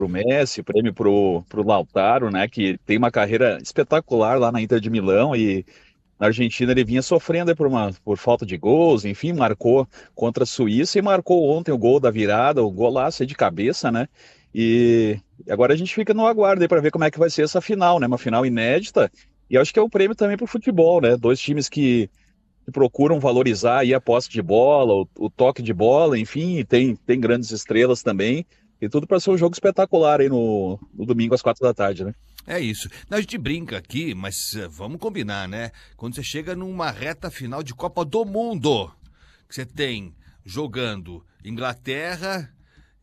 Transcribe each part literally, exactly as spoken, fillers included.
pro Messi, prêmio pro, pro Lautaro, né, que tem uma carreira espetacular lá na Inter de Milão e na Argentina ele vinha sofrendo aí por uma por falta de gols, enfim, marcou contra a Suíça e marcou ontem o gol da virada, o golaço aí de cabeça, né? E agora a gente fica no aguardo aí para ver como é que vai ser essa final, né? Uma final inédita. E acho que é um prêmio também para o futebol, né? Dois times que, que procuram valorizar aí a posse de bola, o, o toque de bola, enfim, e tem, tem grandes estrelas também. E tudo para ser um jogo espetacular aí no, no domingo às quatro da tarde, né? É isso. A gente brinca aqui, mas eh, vamos combinar, né? Quando você chega numa reta final de Copa do Mundo, que você tem jogando Inglaterra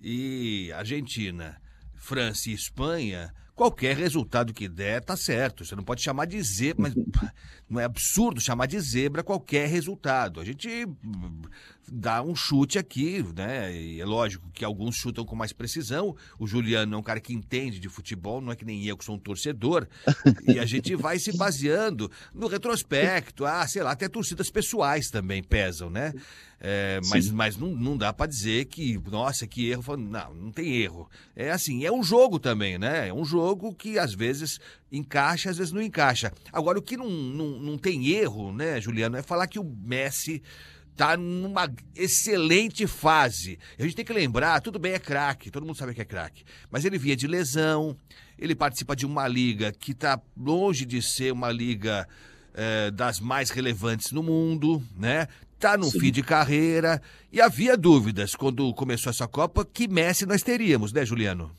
e Argentina, França e Espanha, qualquer resultado que der tá certo. Você não pode chamar de zebra, mas pá, não é absurdo chamar de zebra qualquer resultado. A gente hum, dá um chute aqui, né? E é lógico que alguns chutam com mais precisão. O Juliano é um cara que entende de futebol, não é que nem eu que sou um torcedor. E a gente vai se baseando no retrospecto. Ah, sei lá, até torcidas pessoais também pesam, né? É, mas Sim. mas não, não dá pra dizer que, nossa, que erro. Não, não tem erro. É assim, é um jogo também, né? É um jogo que às vezes encaixa, às vezes não encaixa. Agora, o que não, não, não tem erro, né, Juliano, é falar que o Messi tá numa excelente fase. A gente tem que lembrar, tudo bem, é craque, todo mundo sabe que é craque, mas ele vinha de lesão, ele participa de uma liga que tá longe de ser uma liga eh, das mais relevantes no mundo, né? Tá no fim Sim. de carreira, e havia dúvidas quando começou essa Copa que Messi nós teríamos, né, Juliano?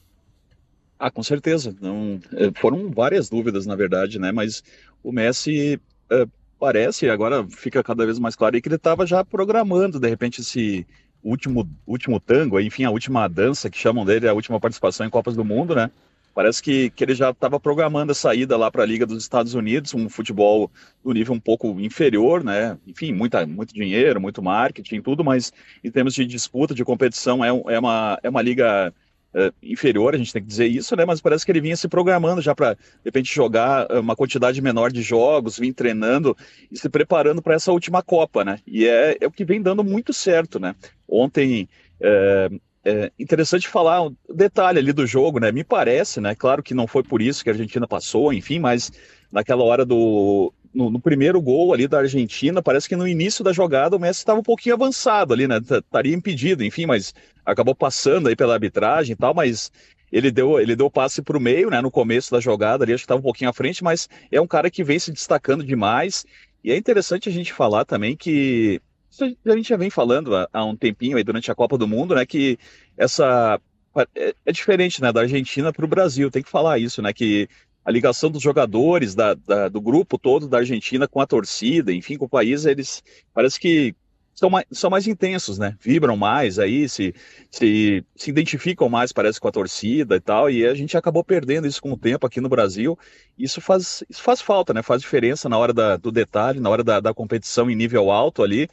Ah, com certeza. Não, eh, foram várias dúvidas, na verdade, né? Mas o Messi eh, parece, agora fica cada vez mais claro aí que ele estava já programando, de repente, esse último, último tango, aí, enfim, a última dança que chamam dele, a última participação em Copas do Mundo, né? Parece que, que ele já estava programando a saída lá para a Liga dos Estados Unidos, um futebol do nível um pouco inferior, né? Enfim, muita, muito dinheiro, muito marketing, tudo, mas em termos de disputa, de competição, é, um- é uma, é uma liga eh, inferior, a gente tem que dizer isso, né? Mas parece que ele vinha se programando já para, de repente, jogar eh, uma quantidade menor de jogos, vir treinando e se preparando para essa última Copa, né? E é, é o que vem dando muito certo, né? Ontem, é, é interessante falar um detalhe ali do jogo, né? Me parece, né? Claro que não foi por isso que a Argentina passou, enfim, mas naquela hora do. No, no primeiro gol ali da Argentina, parece que no início da jogada o Messi estava um pouquinho avançado ali, né? T- Estaria impedido, enfim, mas acabou passando aí pela arbitragem e tal, mas ele deu, ele deu o passe para o meio, né? No começo da jogada ali, acho que estava um pouquinho à frente, mas é um cara que vem se destacando demais. E é interessante a gente falar também que isso a gente já vem falando há, há um tempinho aí durante a Copa do Mundo, né? Que essa é, é diferente, né? Da Argentina para o Brasil, tem que falar isso, né? Que a ligação dos jogadores, da, da- do grupo todo da Argentina com a torcida, enfim, com o país, eles parece que são mais, são mais intensos, né? Vibram mais aí, se, se, se identificam mais, parece, com a torcida e tal, e a gente acabou perdendo isso com o tempo aqui no Brasil. Isso faz, isso faz falta, né? Faz diferença na hora da- do detalhe, na hora da, da competição em nível alto ali.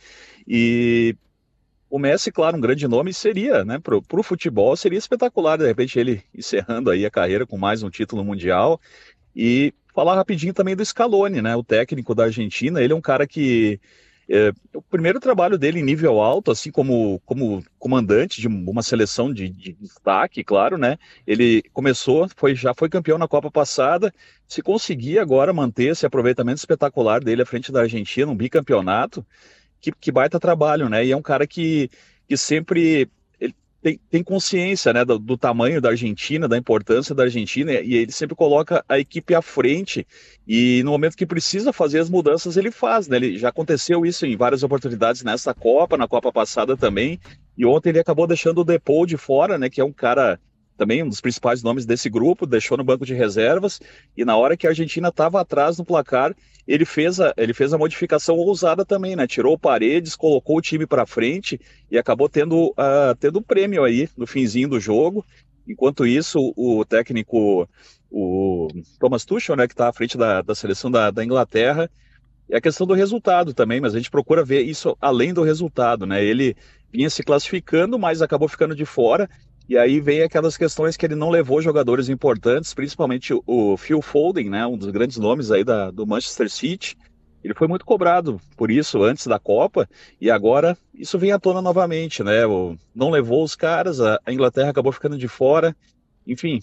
E o Messi, claro, um grande nome seria, né? Pro, pro futebol seria espetacular, de repente, ele encerrando aí a carreira com mais um título mundial. E falar rapidinho também do Scaloni, né? O técnico da Argentina, ele é um cara que é, o primeiro trabalho dele em nível alto, assim como, como comandante de uma seleção de, de destaque, claro, né? Ele começou, foi, já foi campeão na Copa passada. Se conseguir agora manter esse aproveitamento espetacular dele à frente da Argentina, um bicampeonato, que, que baita trabalho, né? E é um cara que, que sempre ele tem, tem consciência, né, do, do tamanho da Argentina, da importância da Argentina, e ele sempre coloca a equipe à frente. E no momento que precisa fazer as mudanças, ele faz, né? Ele já aconteceu isso em várias oportunidades nessa Copa, na Copa passada também. E ontem ele acabou deixando o Depou de fora, né? Que é um cara também um dos principais nomes desse grupo, deixou no banco de reservas, e na hora que a Argentina estava atrás no placar, ele fez a, ele fez a modificação ousada também, né? Tirou Paredes, colocou o time para frente e acabou tendo, uh, tendo um prêmio aí no finzinho do jogo. Enquanto isso, o técnico, o Thomas Tuchel, né, que está à frente da, da seleção da, da Inglaterra, é a questão do resultado também, mas a gente procura ver isso além do resultado, né? Ele vinha se classificando, mas acabou ficando de fora. E aí vem aquelas questões que ele não levou jogadores importantes, principalmente o o Phil Foden, né? Um dos grandes nomes aí da, do Manchester City. Ele foi muito cobrado por isso antes da Copa, e agora isso vem à tona novamente, né? O- não levou os caras, a a Inglaterra acabou ficando de fora. Enfim,